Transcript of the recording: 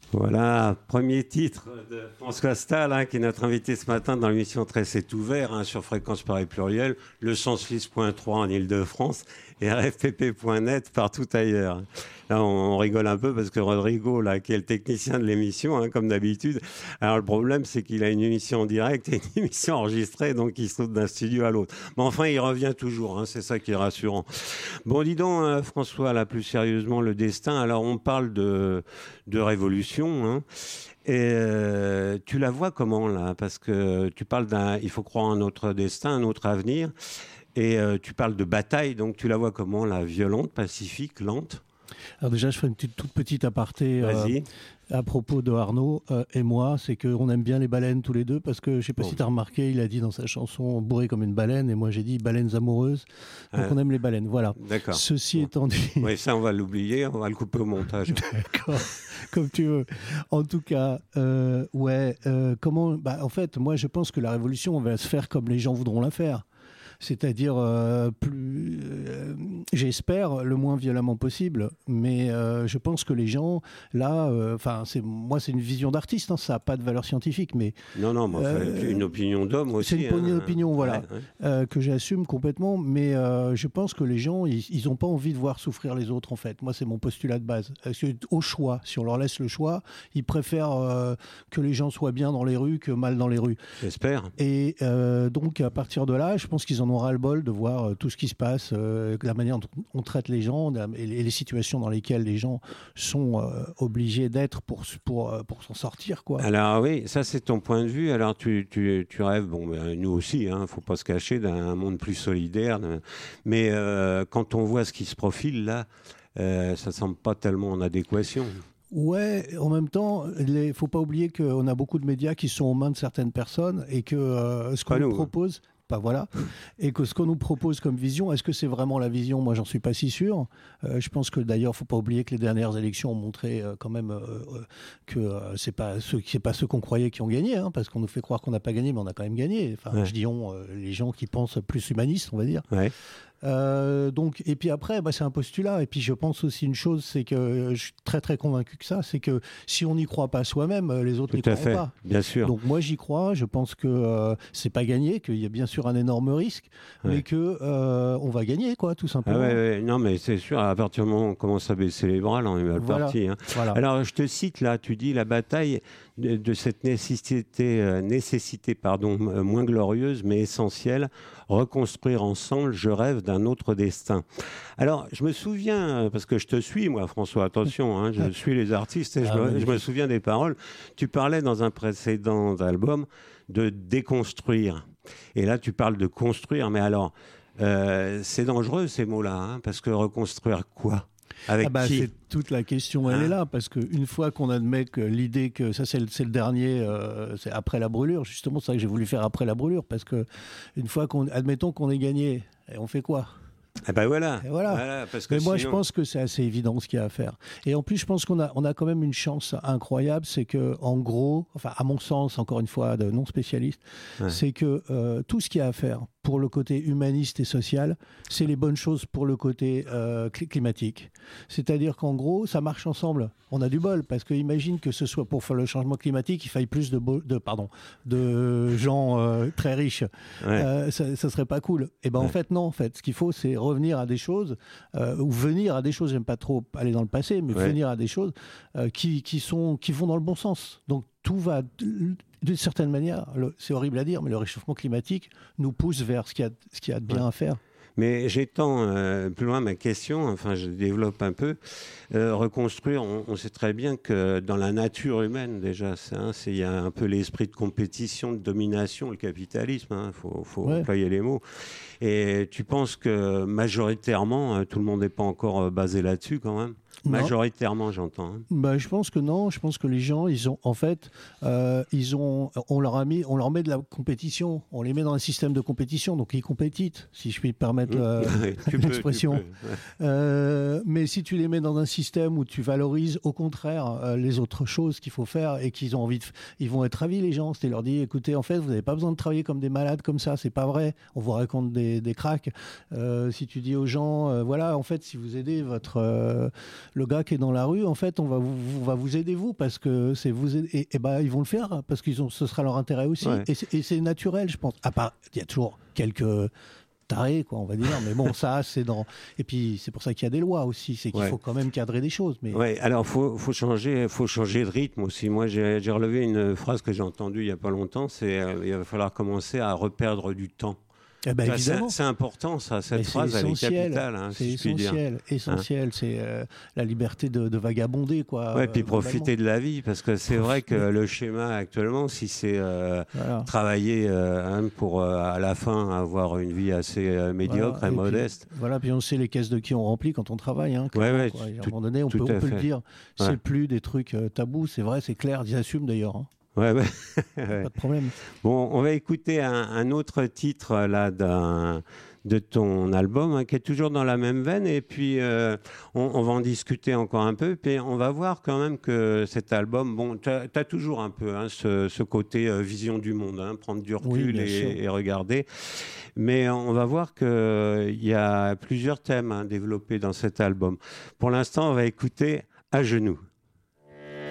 Voilà, premier titre de François Stahl, qui est notre invité ce matin dans l'émission Très c'est ouvert sur Fréquence Paris Pluriel, le 106.3 en Ile-de-France et rfpp.net partout ailleurs. Là, on rigole un peu parce que Rodrigo, là, qui est le technicien de l'émission, comme d'habitude, alors le problème, c'est qu'il a une émission en direct et une émission enregistrée, donc il saute d'un studio à l'autre. Mais enfin, il revient toujours, c'est ça qui est rassurant. Bon, dis donc, François, là, plus sérieusement, le destin. Alors, on parle de révolution, et tu la vois comment, là? Parce que tu parles il faut croire en notre destin, un autre avenir, et tu parles de bataille, donc tu la vois comment, là? Violente, pacifique, lente? Alors déjà, je ferai une toute petite aparté à propos de Arnaud et moi, c'est qu'on aime bien les baleines tous les deux, parce que je ne sais pas si tu as remarqué, il a dit dans sa chanson « Bourré comme une baleine », et moi j'ai dit « baleines amoureuses », donc on aime les baleines, voilà. D'accord. Ceci étant dit... Oui, ça on va l'oublier, on va le couper au montage. D'accord, comme tu veux. En tout cas, comment... en fait, moi je pense que la révolution, on va se faire comme les gens voudront la faire. C'est-à-dire, j'espère, le moins violemment possible, mais je pense que les gens, là, c'est une vision d'artiste, ça n'a pas de valeur scientifique, mais... Non, mais une opinion d'homme aussi. C'est une opinion, voilà, que j'assume complètement, mais je pense que les gens, ils n'ont pas envie de voir souffrir les autres, en fait. Moi, c'est mon postulat de base. Au choix, si on leur laisse le choix, ils préfèrent que les gens soient bien dans les rues que mal dans les rues. J'espère. Et donc, à partir de là, je pense qu'ils en ont ras-le-bol de voir tout ce qui se passe, la manière dont on traite les gens et les situations dans lesquelles les gens sont obligés d'être pour s'en sortir, quoi. Alors oui, ça c'est ton point de vue. Alors tu rêves, nous aussi, il ne faut pas se cacher, d'un monde plus solidaire. Mais quand on voit ce qui se profile là, ça ne semble pas tellement en adéquation. Ouais, en même temps, il ne faut pas oublier qu'on a beaucoup de médias qui sont aux mains de certaines personnes et que ce qu'on nous propose... voilà. Et que ce qu'on nous propose comme vision, est-ce que c'est vraiment la vision? Moi, j'en suis pas si sûr. Je pense que d'ailleurs, faut pas oublier que les dernières élections ont montré quand même que c'est pas ceux qu'on croyait qui ont gagné, parce qu'on nous fait croire qu'on n'a pas gagné, mais on a quand même gagné. Enfin, je dis les gens qui pensent plus humanistes, on va dire. Ouais. Donc, et puis après, c'est un postulat. Et puis je pense aussi une chose, c'est que je suis très très convaincu que c'est que si on n'y croit pas soi-même, les autres n'y croiront pas. Bien sûr. Donc moi j'y crois. Je pense que c'est pas gagné, qu'il y a bien sûr un énorme risque, mais que on va gagner, quoi, tout simplement. Non, mais c'est sûr. À partir du moment où on commence à baisser les bras, là, on est mal parti. Voilà. Alors je te cite là. Tu dis la bataille de cette nécessité moins glorieuse mais essentielle, reconstruire ensemble, je rêve d'un autre destin. Alors, je me souviens, parce que je te suis, moi, François, attention, je suis les artistes et je me souviens des paroles. Tu parlais dans un précédent album de déconstruire. Et là, tu parles de construire, mais alors, c'est dangereux ces mots-là, parce que reconstruire quoi ? Avec qui ? C'est toute la question, elle est là, parce qu'une fois qu'on admet que l'idée que ça c'est le dernier, c'est après la brûlure, justement, c'est ça que j'ai voulu faire après la brûlure, parce que une fois admettons qu'on ait gagné, et on fait quoi ? Voilà. Parce que mais moi, je pense que c'est assez évident ce qu'il y a à faire. Et en plus, je pense qu'on a quand même une chance incroyable, c'est que, en gros, enfin, à mon sens, encore une fois, de non spécialiste, c'est que tout ce qu'il y a à faire pour le côté humaniste et social, c'est les bonnes choses pour le côté climatique. C'est-à-dire qu'en gros, ça marche ensemble. On a du bol, parce que imagine que ce soit pour faire le changement climatique, il faille plus de gens très riches. Ça serait pas cool. Et en fait, non. En fait, ce qu'il faut, c'est revenir à des choses, ou venir à des choses, j'aime pas trop aller dans le passé, mais venir à des choses qui vont dans le bon sens. Donc, tout va... D'une certaine manière, c'est horrible à dire, mais le réchauffement climatique nous pousse vers ce qu'il y a de bien à faire. Mais j'étends plus loin ma question, enfin je développe un peu. Reconstruire, on sait très bien que dans la nature humaine déjà, il y a un peu l'esprit de compétition, de domination, le capitalisme, faut employer les mots. Et tu penses que majoritairement, tout le monde n'est pas encore basé là-dessus quand même ? Majoritairement, j'entends. Je pense que non. Je pense que les gens, on leur met de la compétition. On les met dans un système de compétition, donc ils compétitent, si je puis me permettre l'expression. Mais si tu les mets dans un système où tu valorises au contraire les autres choses qu'il faut faire et qu'ils ont envie ils vont être ravis, les gens. C'est leur dire, écoutez, en fait, vous n'avez pas besoin de travailler comme des malades comme ça. C'est pas vrai. On vous raconte des cracks. Si tu dis aux gens, en fait, si vous aidez le gars qui est dans la rue, en fait, on va vous aider vous parce que c'est vous aider. Et ben ils vont le faire parce ce sera leur intérêt aussi. Ouais. Et c'est naturel, je pense. À part, il y a toujours quelques taré, quoi, on va dire. Mais bon, ça, c'est dans. Et puis, c'est pour ça qu'il y a des lois aussi. C'est qu'il faut quand même cadrer des choses. Mais... Oui, alors, faut changer de rythme aussi. Moi, j'ai relevé une phrase que j'ai entendue il n'y a pas longtemps, c'est il va falloir commencer à reperdre du temps. Eh ben, évidemment. C'est important, ça. Cette phrase, elle est capitale. Hein, c'est essentiel. C'est la liberté de vagabonder, quoi. Ouais, puis profiter de la vie, parce que c'est vrai que le schéma actuellement, si c'est travailler pour à la fin avoir une vie assez médiocre et modeste. Puis, voilà, puis on sait les caisses de qui on remplit quand on travaille. Hein, à un moment donné, on peut le dire. C'est plus des trucs tabous, c'est vrai, c'est clair. Ils assument d'ailleurs. Hein. Ouais. Pas de problème. Bon, on va écouter un autre titre là de ton album, hein, qui est toujours dans la même veine, et puis on va en discuter encore un peu, puis on va voir quand même que cet album, bon, tu as toujours un peu ce côté vision du monde, hein, prendre du recul et regarder, mais on va voir qu'il y a plusieurs thèmes développés dans cet album. Pour l'instant, on va écouter « À genoux ».